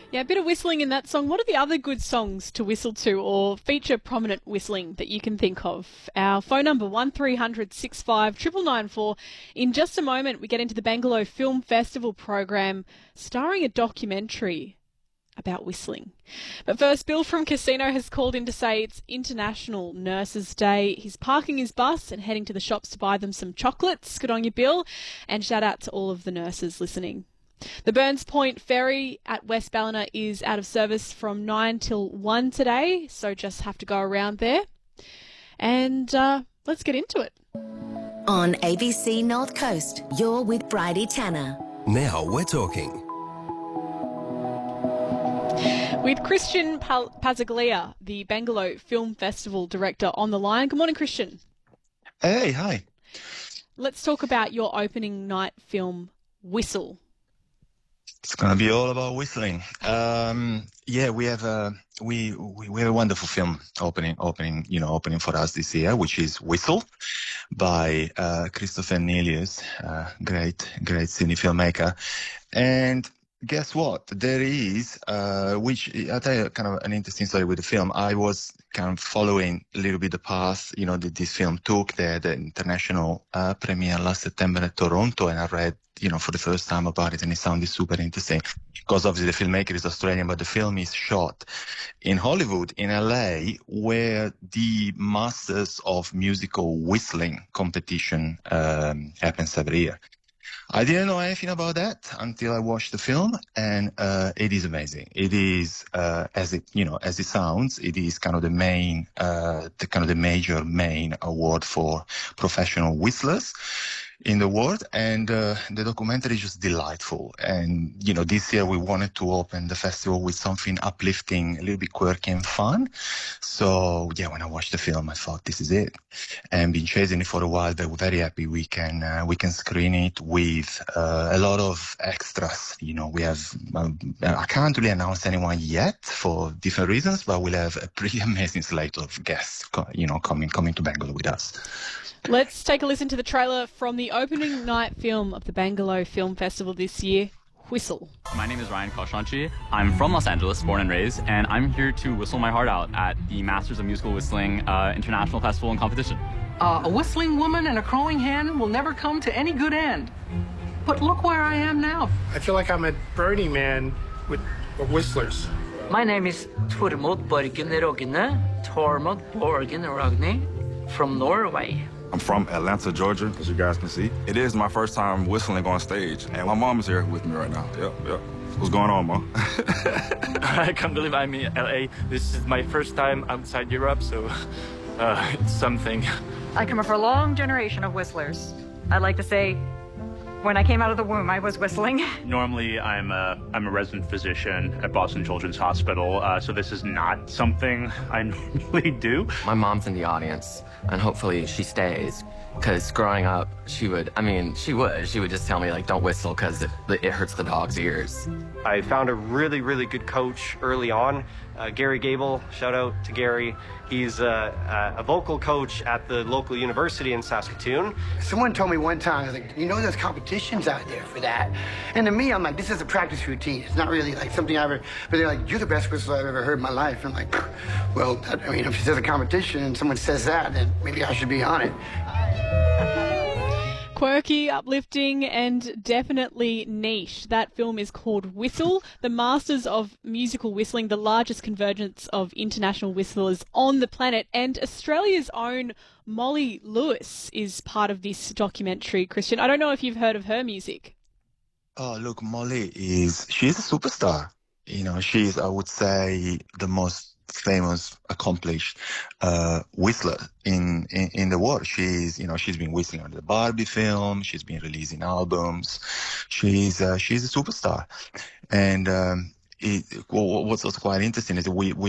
Yeah, a bit of whistling in that song. What are the other good songs to whistle to or feature prominent whistling that you can think of? Our phone number 1300 65 99994. In just a moment, we get into the Bangalore Film Festival program starring a documentary about whistling. But first, Bill from Casino has called in to say it's International Nurses Day. He's parking his bus and heading to the shops to buy them some chocolates. Good on you, Bill. And shout out to all of the nurses listening. The Burns Point Ferry at West Ballina is out of service from 9 till 1 today, so just have to go around there. And let's get into it. On ABC North Coast, you're with Bridie Tanner. Now we're talking. With Christian Pazaglia, the Bangalore Film Festival director, on the line. Good morning, Christian. Hey, hi. Let's talk about your opening night film, Whistle. It's going to be all about whistling. We have a wonderful film opening for us this year, which is Whistle by Christopher Nelius, great cine filmmaker. And guess what? There is, which I'll tell you kind of an interesting story with the film. I was kind of following a little bit the path, that this film took. The international premiere last September at Toronto, and I read, for the first time about it, and it sounded super interesting. Because obviously the filmmaker is Australian, but the film is shot in Hollywood, in LA, where the Masters of Musical Whistling competition happens every year. I didn't know anything about that until I watched the film, and it is amazing. It is as it sounds. It is kind of the major main award for professional whistlers in the world, and the documentary is just delightful. And this year we wanted to open the festival with something uplifting, a little bit quirky and fun. So when I watched the film, I thought this is it, and been chasing it for a while. But we're very happy we can screen it with a lot of extras. We have I can't really announce anyone yet for different reasons, but we'll have a pretty amazing slate of guests coming to Bangalore with us. Let's take a listen to the trailer from the opening night film of the Bangalore Film Festival this year, Whistle. My name is Ryan Koshanchi. I'm from Los Angeles, born and raised, and I'm here to whistle my heart out at the Masters of Musical Whistling International Festival and Competition. A whistling woman and a crowing hen will never come to any good end. But look where I am now. I feel like I'm at Burning Man with whistlers. My name is Tormod Borgen Rogne, Tormod Borgen Rogne, from Norway. I'm from Atlanta, Georgia, as you guys can see. It is my first time whistling on stage, and my mom is here with me right now. Yep. What's going on, Mom? I can't believe I'm in LA. This is my first time outside Europe, so it's something. I come from a long generation of whistlers. I'd like to say, when I came out of the womb, I was whistling. Normally, I'm a resident physician at Boston Children's Hospital, so this is not something I normally do. My mom's in the audience, and hopefully she stays. Because growing up, she would just tell me, don't whistle because it hurts the dog's ears. I found a really, really good coach early on. Gary Gable, shout out to Gary. He's a vocal coach at the local university in Saskatoon. Someone told me one time, I was like, there's competitions out there for that. And to me, I'm like, this is a practice routine. It's not really like something I ever, but they're like, you're the best whistler I've ever heard in my life. I'm like, well, if there's a competition and someone says that, then maybe I should be on it. Quirky, uplifting, and definitely niche. That film is called Whistle, the Masters of Musical Whistling, the largest convergence of international whistlers on the planet. And Australia's own Molly Lewis is part of this documentary, Christian. I don't know if you've heard of her music. Oh, look, Molly she's a superstar. She's, I would say, the most famous, accomplished whistler in the world. She's been whistling on the Barbie film. She's been releasing albums. She's a superstar. And what's also quite interesting is we